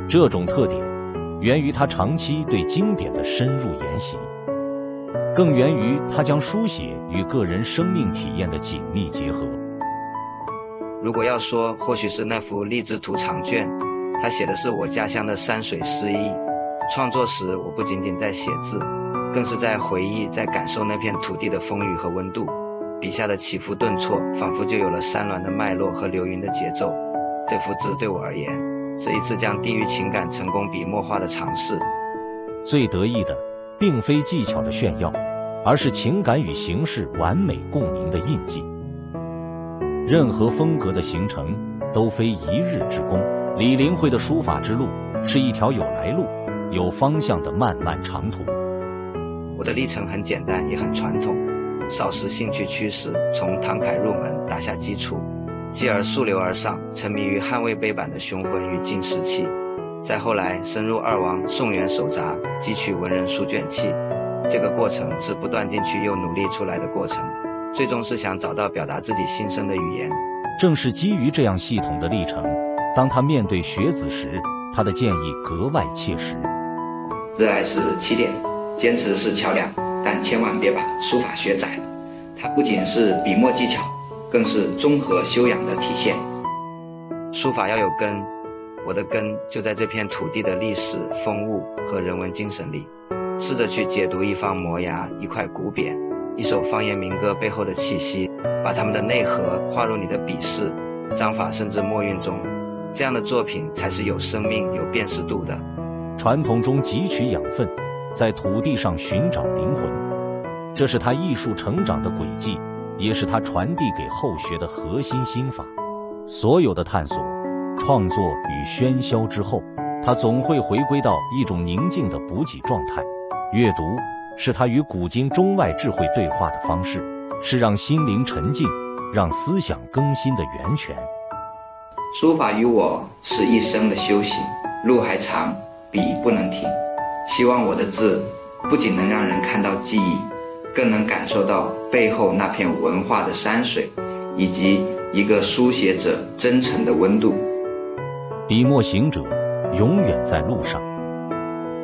这种特点源于他长期对经典的深入研习，更源于他将书写与个人生命体验的紧密结合。 如果要说，或许是那幅励志图长卷，他写的是我家乡的山水诗意。创作时，我不仅仅在写字，更是在回忆，在感受那片土地的风雨和温度。笔下的起伏顿挫，仿佛就有了山峦的脉络和流云的节奏。这幅字对我而言，是一次将地域情感成功笔墨化的尝试。 最得意的，并非技巧的炫耀，而是情感与形式完美共鸣的印记。任何风格的形成都非一日之功，李林慧的书法之路是一条有来路、有方向的漫漫长途。 我的历程很简单，也很传统，少时兴趣驱使，从唐楷入门打下基础，继而溯流而上，沉迷于捍卫碑版的雄浑与劲势气，再后来深入二王宋元手札，汲取文人书卷气。这个过程是不断进取又努力出来的过程，最终是想找到表达自己心声的语言。 正是基于这样系统的历程，当他面对学子时，他的建议格外切实。 热爱是起点，坚持是桥梁，但千万别把书法学窄了。它不仅是笔墨技巧，更是综合修养的体现。 书法要有根，我的根就在这片土地的历史风物和人文精神里。试着去解读一方摩崖，一块古匾，一首方言民歌背后的气息，把它们的内核划入你的笔势、章法甚至墨韵中，这样的作品才是有生命、有辨识度的。 传统中汲取养分，在土地上寻找灵魂，这是他艺术成长的轨迹，也是他传递给后学的核心心法。所有的探索、创作与喧嚣之后，他总会回归到一种宁静的补给状态。阅读是他与古今中外智慧对话的方式，是让心灵沉静、让思想更新的源泉。 书法于我是一生的修行，路还长，笔不能停。希望我的字不仅能让人看到记忆，更能感受到背后那片文化的山水，以及一个书写者真诚的温度。 笔墨行者永远在路上。